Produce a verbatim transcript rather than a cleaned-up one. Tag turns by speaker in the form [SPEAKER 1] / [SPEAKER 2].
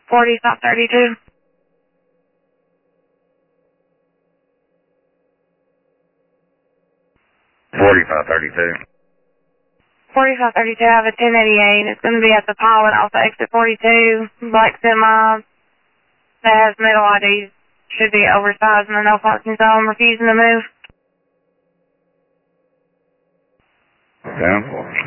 [SPEAKER 1] forty South thirty-two.
[SPEAKER 2] forty South thirty-two.
[SPEAKER 1] forty South thirty-two, I have a ten eighty-eight. It's going to be at the pilot off of exit forty-two. Black semi that has metal I Ds. Should be oversized in the no parking zone. Refusing to move.
[SPEAKER 2] ten four.